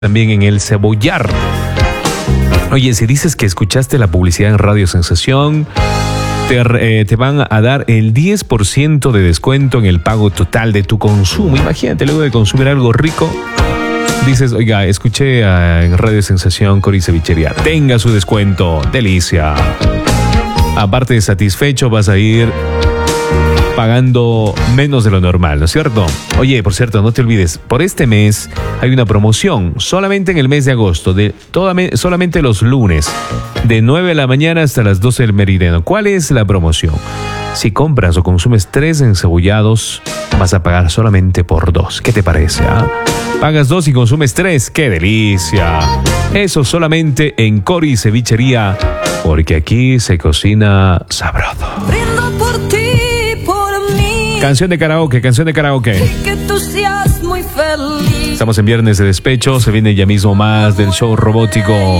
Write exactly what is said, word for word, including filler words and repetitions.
también en el cebollar. Oye, si dices que escuchaste la publicidad en Radio Sensación, te, eh, te van a dar el diez por ciento de descuento en el pago total de tu consumo. Imagínate, luego de consumir algo rico, dices, oiga, escuché a, en Radio Sensación Cori Cevichería. Tenga su descuento. Delicia. Aparte de satisfecho, vas a ir pagando menos de lo normal, ¿no es cierto? Oye, por cierto, no te olvides, por este mes hay una promoción, solamente en el mes de agosto, de toda me, solamente los lunes, de nueve de la mañana hasta las doce del meridiano. ¿Cuál es la promoción? Si compras o consumes tres encebollados, vas a pagar solamente por dos. ¿Qué te parece? ¿Ah? Pagas dos y consumes tres. ¡Qué delicia! Eso solamente en Cori Cevichería, porque aquí se cocina sabroso. Brindo por ti. Canción de karaoke, canción de karaoke. Que tú seas muy feliz. Estamos en viernes de despecho, se viene ya mismo más del show robótico